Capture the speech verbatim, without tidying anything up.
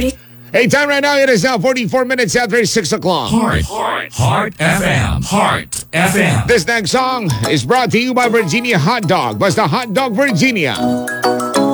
Hey, time right now, it is now forty-four minutes after six o'clock. Heart, Heart, Heart F M. Heart F M. This next song is brought to you by Virginia Hot Dog. Basta Hot Dog Virginia.